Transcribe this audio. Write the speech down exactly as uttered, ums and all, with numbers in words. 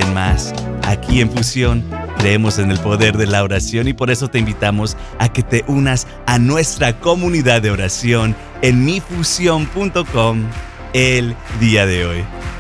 creen más. Aquí en Fusión creemos en el poder de la oración y por eso te invitamos a que te unas a nuestra comunidad de oración en mi fusión punto com el día de hoy.